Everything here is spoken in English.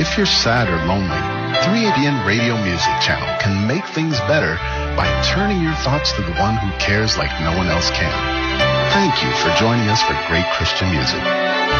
If you're sad or lonely, 3ABN Radio Music Channel can make things better by turning your thoughts to the one who cares like no one else can. Thank you for joining us for great Christian music.